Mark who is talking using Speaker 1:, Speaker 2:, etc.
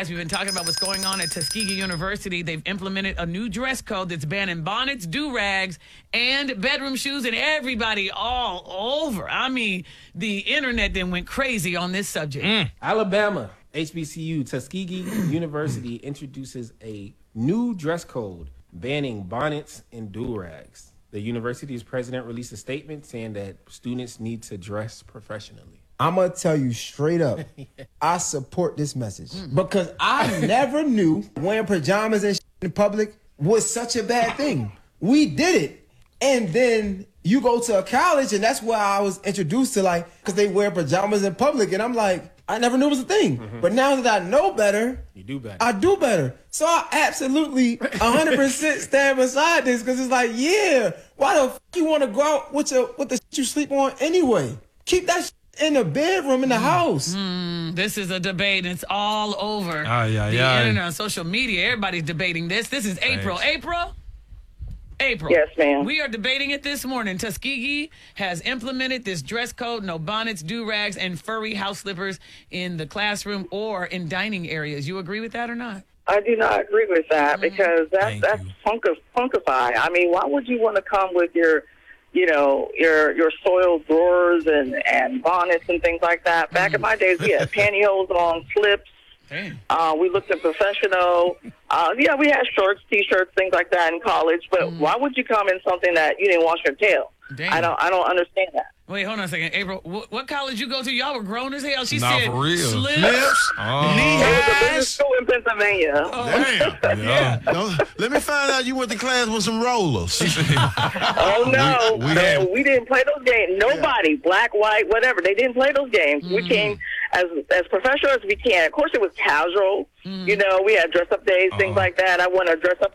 Speaker 1: As we've been talking about what's going on at Tuskegee University, they've implemented a new dress code that's banning bonnets, do-rags, and bedroom shoes, and everybody all over. I mean, the internet then went crazy on this subject.
Speaker 2: Alabama, HBCU, Tuskegee University introduces a new dress code banning bonnets and do-rags. The university's president released a statement saying that students need to dress professionally.
Speaker 3: I'm going to tell you straight up, I support this message because I never knew wearing pajamas and in public was such a bad thing. We did it. And then you go to a college and that's where I was introduced to because they wear pajamas in public. And I'm like, I never knew it was a thing. But now that I know better,
Speaker 2: You do better.
Speaker 3: I do better. So I absolutely 100% stand beside this because it's like, yeah, why the f you want to go out with the shit you sleep on anyway? Keep that shit in the bedroom in the house.
Speaker 1: This is a debate, and it's all over
Speaker 4: Ay, ay,
Speaker 1: the
Speaker 4: ay.
Speaker 1: internet, on social media. Everybody's debating this. This is April. April.
Speaker 5: Yes, ma'am.
Speaker 1: We are debating it this morning. Tuskegee has implemented this dress code: no bonnets, do-rags, and furry house slippers in the classroom or in dining areas. You agree with that or not?
Speaker 5: I do not agree with that because that's punkify. I mean, why would you want to come with your soiled drawers and bonnets and things like that? Back in my days, we had pantyhose on, slips. We looked at professional. We had shorts, T-shirts, things like that in college. But why would you come in something that you didn't wash your tail?
Speaker 1: Damn.
Speaker 5: I don't understand that.
Speaker 1: Wait, hold on a second. April, what college you go to? Y'all were grown as hell. She
Speaker 4: Nah,
Speaker 1: said
Speaker 4: for real.
Speaker 1: slips.
Speaker 4: Slips?
Speaker 5: It was a business school in Pennsylvania.
Speaker 6: Damn.
Speaker 4: Yeah.
Speaker 6: No, let me find out you went to class with some rollers.
Speaker 5: Oh, no. We didn't play those games. Nobody, black, white, whatever, they didn't play those games. We came as professional as we can. Of course, it was casual. We had dress-up days, things like that. I went to dress up